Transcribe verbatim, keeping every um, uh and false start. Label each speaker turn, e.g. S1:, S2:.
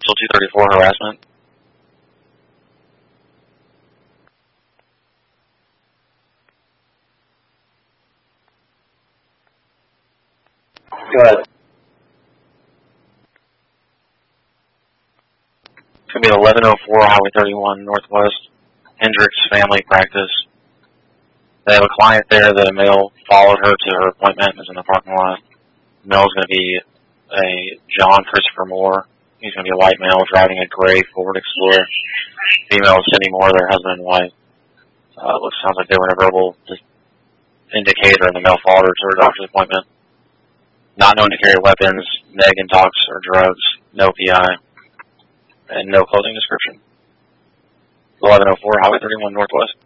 S1: Still two thirty-four harassment.
S2: Go ahead.
S1: It's going to be eleven oh four Highway thirty-one Northwest, Hendricks Family Practice. They have a client there that a male followed her to her appointment, is in the parking lot. The male's going to be a John Christopher Moore. He's going to be a white male driving a gray Ford Explorer. Female is Cindy Moore, their husband and wife. Uh, looks sounds like they were in a verbal indicator, and the male followed her to her doctor's appointment. Not known to carry weapons, neg intox or drugs, no P I, and no clothing description. eleven oh four Highway thirty-one Northwest.